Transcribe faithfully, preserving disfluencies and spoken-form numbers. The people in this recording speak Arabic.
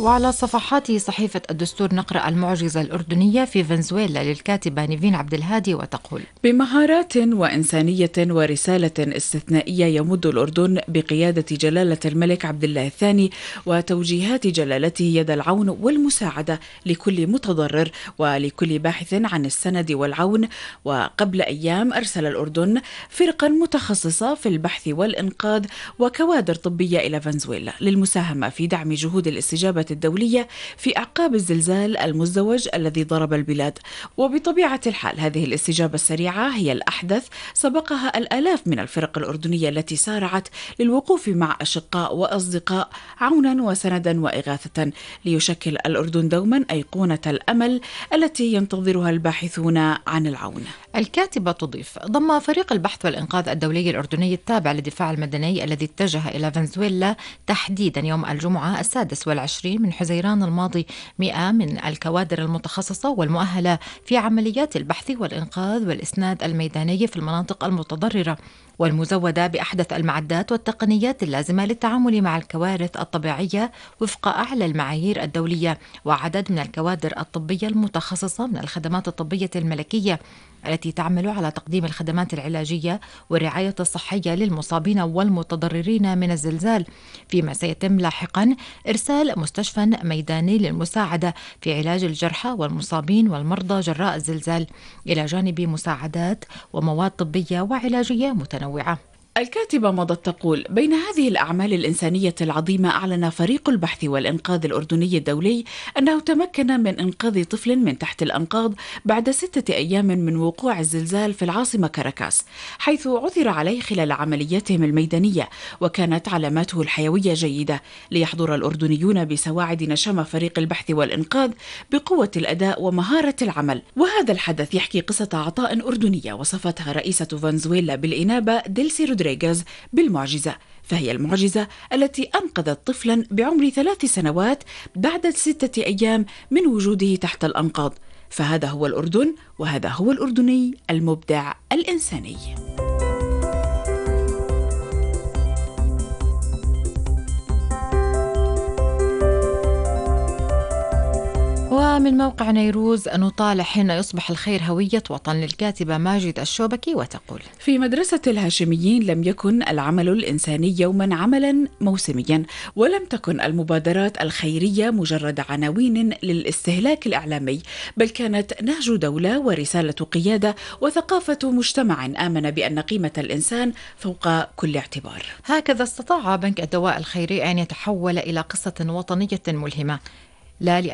وعلى صفحات صحيفة الدستور نقرأ المعجزة الأردنية في فنزويلا للكاتبة نيفين عبد الهادي وتقول: بمهارات وإنسانية ورسالة استثنائية يمد الأردن بقيادة جلالة الملك عبد الله الثاني وتوجيهات جلالته يد العون والمساعدة لكل متضرر ولكل باحث عن السند والعون. وقبل أيام أرسل الأردن فرقا متخصصة في البحث والإنقاذ وكوادر طبية إلى فنزويلا للمساهمة في دعم جهود الاستجابة الدولية في أعقاب الزلزال المزدوج الذي ضرب البلاد. وبطبيعة الحال هذه الاستجابة السريعة هي الأحدث، سبقها الآلاف من الفرق الأردنية التي سارعت للوقوف مع أشقاء وأصدقاء عونا وسندا وإغاثة، ليشكل الأردن دوما أيقونة الأمل التي ينتظرها الباحثون عن العون. الكاتبة تضيف: ضم فريق البحث والإنقاذ الدولي الأردني التابع للدفاع المدني الذي اتجه إلى فنزويلا تحديدا يوم الجمعة السادس والعشرين من حزيران الماضي مئة من الكوادر المتخصصة والمؤهلة في عمليات البحث والإنقاذ والإسناد الميداني في المناطق المتضررة، والمزودة بأحدث المعدات والتقنيات اللازمة للتعامل مع الكوارث الطبيعية وفق أعلى المعايير الدولية، وعدد من الكوادر الطبية المتخصصة من الخدمات الطبية الملكية التي تعمل على تقديم الخدمات العلاجية والرعاية الصحية للمصابين والمتضررين من الزلزال، فيما سيتم لاحقا إرسال مستشفى ميداني للمساعدة في علاج الجرحى والمصابين والمرضى جراء الزلزال، إلى جانب مساعدات ومواد طبية وعلاجية متنوعة. الكاتبة مضت تقول: بين هذه الأعمال الإنسانية العظيمة أعلن فريق البحث والإنقاذ الأردني الدولي أنه تمكن من إنقاذ طفل من تحت الأنقاض بعد ستة أيام من وقوع الزلزال في العاصمة كاراكاس، حيث عثر عليه خلال عملياتهم الميدانية وكانت علاماته الحيوية جيدة. ليحضر الأردنيون بسواعد نشام فريق البحث والإنقاذ بقوة الأداء ومهارة العمل. وهذا الحدث يحكي قصة عطاء أردنية وصفتها رئيسة فنزويلا بالإنابة ديلسي رودريغيز بالمعجزة، فهي المعجزة التي أنقذت طفلا بعمر ثلاث سنوات بعد ستة أيام من وجوده تحت الأنقاض. فهذا هو الأردن، وهذا هو الأردني المبدع الإنساني. ومن موقع نيروز نطالع حين يصبح الخير هوية وطن للكاتبة ماجد الشوبكي وتقول: في مدرسة الهاشميين لم يكن العمل الإنساني يوما عملا موسميا، ولم تكن المبادرات الخيرية مجرد عناوين للاستهلاك الإعلامي، بل كانت نهج دولة ورسالة قيادة وثقافة مجتمع آمن بأن قيمة الإنسان فوق كل اعتبار. هكذا استطاع بنك الدواء الخيري أن يتحول إلى قصة وطنية ملهمة، لا